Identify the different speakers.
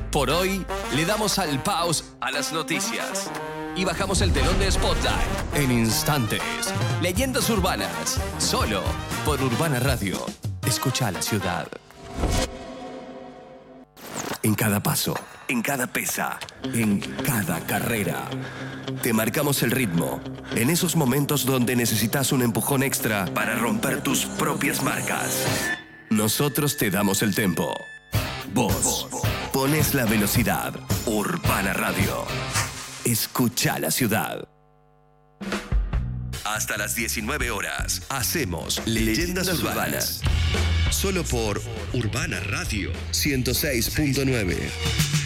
Speaker 1: Por hoy, le damos al pause a las noticias y bajamos el telón de Spotlight en instantes. Leyendas urbanas, solo por Urbana Radio. Escucha a la ciudad. En cada paso, en cada pesa, en cada carrera. Te marcamos el ritmo. En esos momentos donde necesitas un empujón extra para romper tus propias marcas. Nosotros te damos el tempo. Vos pones la velocidad. Urbana Radio. Escucha la ciudad. Hasta las 19 horas. Hacemos Leyendas Urbanas. Solo por Urbana Radio 106.9.